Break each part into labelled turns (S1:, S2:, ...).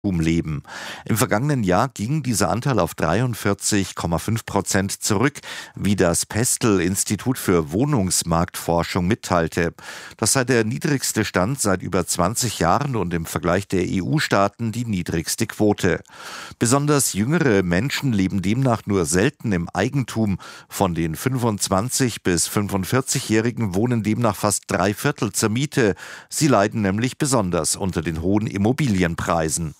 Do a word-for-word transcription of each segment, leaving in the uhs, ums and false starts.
S1: leben. Im vergangenen Jahr ging dieser Anteil auf dreiundvierzig Komma fünf Prozent zurück, wie das Pestel-Institut für Wohnungsmarktforschung mitteilte. Das sei der niedrigste Stand seit über zwanzig Jahren und im Vergleich der E U-Staaten die niedrigste Quote. Besonders jüngere Menschen leben demnach nur selten im Eigentum. Von den fünfundzwanzig- bis fünfundvierzig-Jährigen wohnen demnach fast drei Viertel zur Miete. Sie leiden nämlich besonders unter den hohen Immobilienpreisen.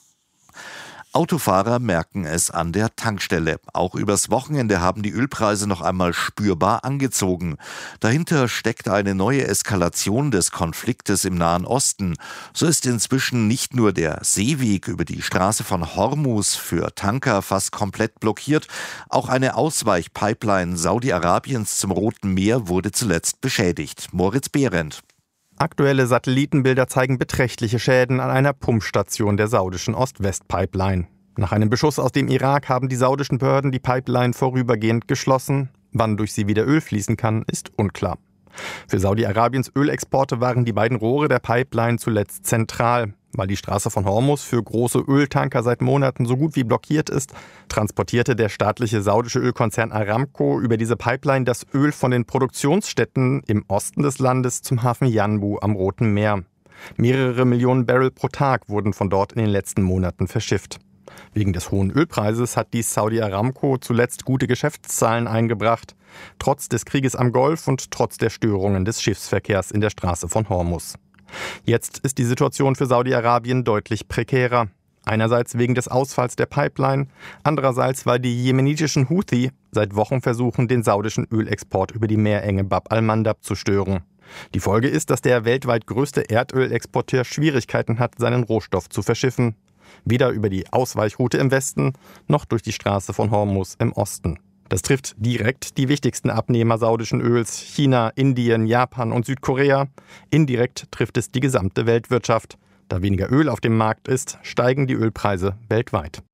S1: Autofahrer merken es an der Tankstelle. Auch übers Wochenende haben die Ölpreise noch einmal spürbar angezogen. Dahinter steckt eine neue Eskalation des Konfliktes im Nahen Osten. So ist inzwischen nicht nur der Seeweg über die Straße von Hormuz für Tanker fast komplett blockiert, auch eine Ausweichpipeline Saudi-Arabiens zum Roten Meer wurde zuletzt beschädigt. Moritz Behrendt.
S2: Aktuelle Satellitenbilder zeigen beträchtliche Schäden an einer Pumpstation der saudischen Ost-West-Pipeline. Nach einem Beschuss aus dem Irak haben die saudischen Behörden die Pipeline vorübergehend geschlossen. Wann durch sie wieder Öl fließen kann, ist unklar. Für Saudi-Arabiens Ölexporte waren die beiden Rohre der Pipeline zuletzt zentral. Weil die Straße von Hormuz für große Öltanker seit Monaten so gut wie blockiert ist, transportierte der staatliche saudische Ölkonzern Aramco über diese Pipeline das Öl von den Produktionsstätten im Osten des Landes zum Hafen Yanbu am Roten Meer. Mehrere Millionen Barrel pro Tag wurden von dort in den letzten Monaten verschifft. Wegen des hohen Ölpreises hat dies Saudi Aramco zuletzt gute Geschäftszahlen eingebracht, trotz des Krieges am Golf und trotz der Störungen des Schiffsverkehrs in der Straße von Hormuz. Jetzt ist die Situation für Saudi-Arabien deutlich prekärer. Einerseits wegen des Ausfalls der Pipeline, andererseits, weil die jemenitischen Houthi seit Wochen versuchen, den saudischen Ölexport über die Meerenge Bab al-Mandab zu stören. Die Folge ist, dass der weltweit größte Erdölexporteur Schwierigkeiten hat, seinen Rohstoff zu verschiffen. Weder über die Ausweichroute im Westen, noch durch die Straße von Hormuz im Osten. Das trifft direkt die wichtigsten Abnehmer saudischen Öls, China, Indien, Japan und Südkorea. Indirekt trifft es die gesamte Weltwirtschaft. Da weniger Öl auf dem Markt ist, steigen die Ölpreise weltweit.